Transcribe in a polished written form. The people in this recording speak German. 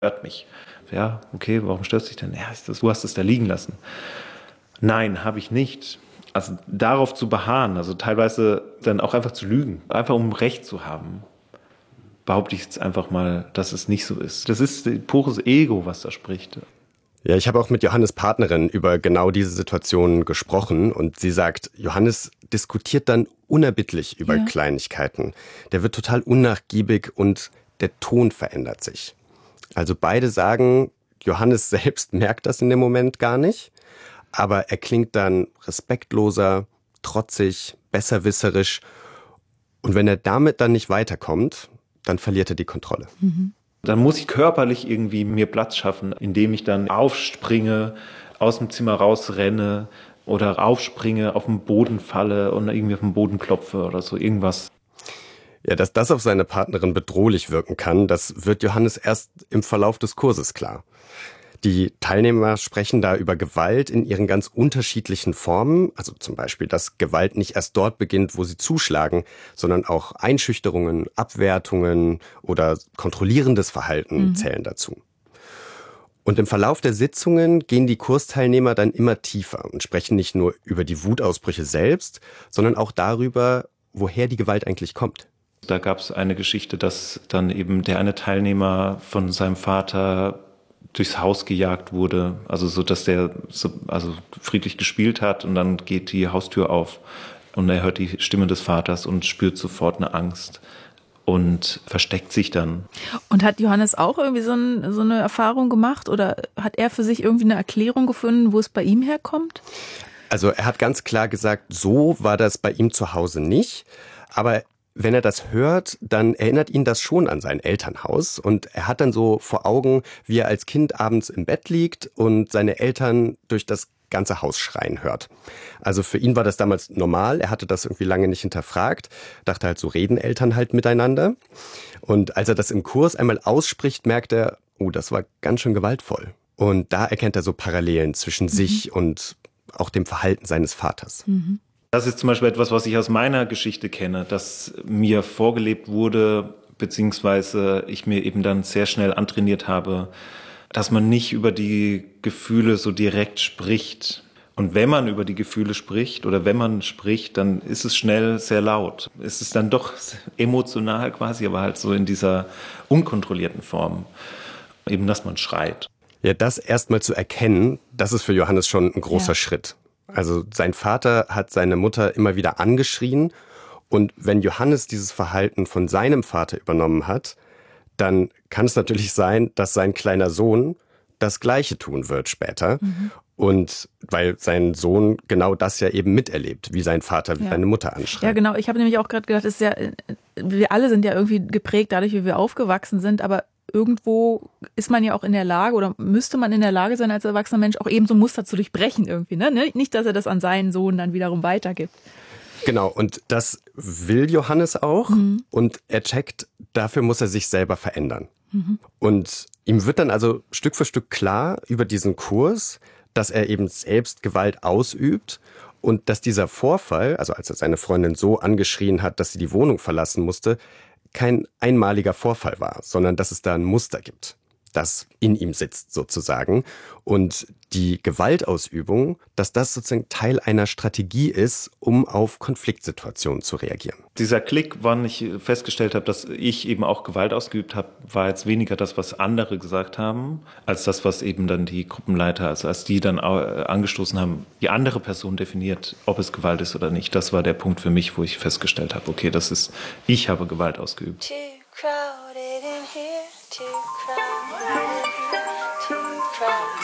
Stört mich. Ja, okay, warum stört dich denn? Ja, du hast es da liegen lassen. Nein, habe ich nicht. Also darauf zu beharren, also teilweise dann auch einfach zu lügen, einfach um Recht zu haben, behaupte ich jetzt einfach mal, dass es nicht so ist. Das ist pures Ego, was da spricht. Ja, ich habe auch mit Johannes' Partnerin über genau diese Situation gesprochen und sie sagt, Johannes diskutiert dann unerbittlich über Kleinigkeiten. Der wird total unnachgiebig und der Ton verändert sich. Also beide sagen, Johannes selbst merkt das in dem Moment gar nicht, aber er klingt dann respektloser, trotzig, besserwisserisch. Und wenn er damit dann nicht weiterkommt, dann verliert er die Kontrolle. Dann muss ich körperlich irgendwie mir Platz schaffen, indem ich dann aufspringe, aus dem Zimmer rausrenne oder aufspringe, auf den Boden falle und irgendwie auf den Boden klopfe oder so irgendwas. Ja, dass das auf seine Partnerin bedrohlich wirken kann, das wird Johannes erst im Verlauf des Kurses klar. Die Teilnehmer sprechen da über Gewalt in ihren ganz unterschiedlichen Formen. Also zum Beispiel, dass Gewalt nicht erst dort beginnt, wo sie zuschlagen, sondern auch Einschüchterungen, Abwertungen oder kontrollierendes Verhalten zählen dazu. Und im Verlauf der Sitzungen gehen die Kursteilnehmer dann immer tiefer und sprechen nicht nur über die Wutausbrüche selbst, sondern auch darüber, woher die Gewalt eigentlich kommt. Da gab es eine Geschichte, dass dann eben der eine Teilnehmer von seinem Vater durchs Haus gejagt wurde, also so, dass der friedlich gespielt hat und dann geht die Haustür auf und er hört die Stimme des Vaters und spürt sofort eine Angst und versteckt sich dann. Und hat Johannes auch irgendwie so eine Erfahrung gemacht oder hat er für sich irgendwie eine Erklärung gefunden, wo es bei ihm herkommt? Also er hat ganz klar gesagt, so war das bei ihm zu Hause nicht, aber wenn er das hört, dann erinnert ihn das schon an sein Elternhaus und er hat dann so vor Augen, wie er als Kind abends im Bett liegt und seine Eltern durch das ganze Haus schreien hört. Also für ihn war das damals normal, er hatte das irgendwie lange nicht hinterfragt, dachte halt, so reden Eltern halt miteinander. Und als er das im Kurs einmal ausspricht, merkt er, oh, das war ganz schön gewaltvoll. Und da erkennt er so Parallelen zwischen sich und auch dem Verhalten seines Vaters. Das ist zum Beispiel etwas, was ich aus meiner Geschichte kenne, dass mir vorgelebt wurde, beziehungsweise ich mir eben dann sehr schnell antrainiert habe, dass man nicht über die Gefühle so direkt spricht. Und wenn man über die Gefühle spricht oder wenn man spricht, dann ist es schnell sehr laut. Es ist dann doch emotional quasi, aber halt so in dieser unkontrollierten Form, eben dass man schreit. Ja, das erstmal zu erkennen, das ist für Johannes schon ein großer Schritt. Also sein Vater hat seine Mutter immer wieder angeschrien und wenn Johannes dieses Verhalten von seinem Vater übernommen hat, dann kann es natürlich sein, dass sein kleiner Sohn das Gleiche tun wird später. Und weil sein Sohn genau das ja eben miterlebt, wie sein Vater, wie seine Mutter anschreit. Ja, genau. Ich habe nämlich auch gerade gedacht, es ist ja, wir alle sind ja irgendwie geprägt dadurch, wie wir aufgewachsen sind, aber irgendwo ist man ja auch in der Lage oder müsste man in der Lage sein, als erwachsener Mensch auch eben so Muster zu durchbrechen irgendwie. Ne? Nicht, dass er das an seinen Sohn dann wiederum weitergibt. Genau, und das will Johannes auch. Und er checkt, dafür muss er sich selber verändern. Und ihm wird dann also Stück für Stück klar über diesen Kurs, dass er eben selbst Gewalt ausübt und dass dieser Vorfall, also als er seine Freundin so angeschrien hat, dass sie die Wohnung verlassen musste, kein einmaliger Vorfall war, sondern dass es da ein Muster gibt, das in ihm sitzt sozusagen. Und die Gewaltausübung, dass das sozusagen Teil einer Strategie ist, um auf Konfliktsituationen zu reagieren. Dieser Klick, wann ich festgestellt habe, dass ich eben auch Gewalt ausgeübt habe, war jetzt weniger das, was andere gesagt haben, als das, was eben dann die Gruppenleiter, also als die dann angestoßen haben, die andere Person definiert, ob es Gewalt ist oder nicht. Das war der Punkt für mich, wo ich festgestellt habe, okay, ich habe Gewalt ausgeübt. Too crowded in here, too crowded in here, too crowded.